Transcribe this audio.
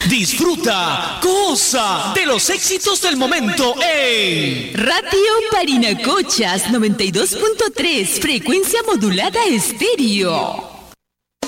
Disfruta, goza de los éxitos del momento en Radio Parinacochas 92.3, frecuencia modulada estéreo.